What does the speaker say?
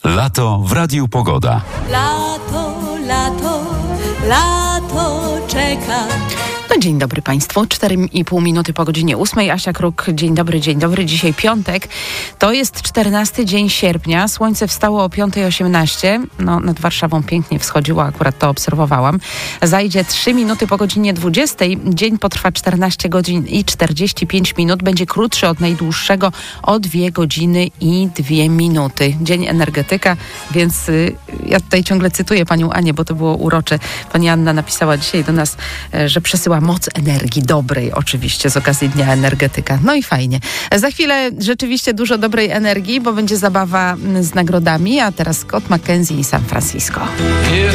Lato w Radiu Pogoda. Lato, lato, lato czeka. No dzień dobry Państwu, 4,5 minuty po godzinie 8. Asia Kruk, dzień dobry. Dzisiaj piątek, to jest 14 dzień sierpnia. Słońce wstało o 5:18. No, nad Warszawą pięknie wschodziło, akurat to obserwowałam. Zajdzie 3 minuty po godzinie 20. Dzień potrwa 14 godzin i 45 minut. Będzie krótszy od najdłuższego o 2 godziny i 2 minuty. Dzień energetyka, więc ja tutaj ciągle cytuję panią Anię, bo to było urocze. Pani Anna napisała dzisiaj do nas, że przesyła moc energii dobrej, oczywiście z okazji Dnia Energetyka. No i fajnie. Za chwilę rzeczywiście dużo dobrej energii, bo będzie zabawa z nagrodami, a teraz Scott McKenzie i San Francisco.